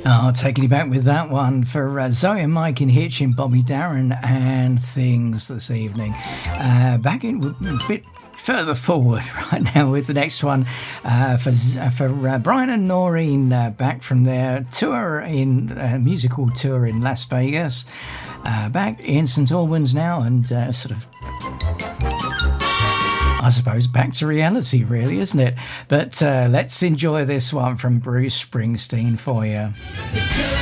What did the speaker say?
Oh, taking you back with that one for Zoe and Mike in Hitchin, Bobby Darin and Things this evening. Back in a bit further forward right now with the next one for Brian and Noreen back from their tour in musical tour in Las Vegas. Back in St Albans now and sort of, I suppose, back to reality, really, isn't it? But let's enjoy this one from Bruce Springsteen for you.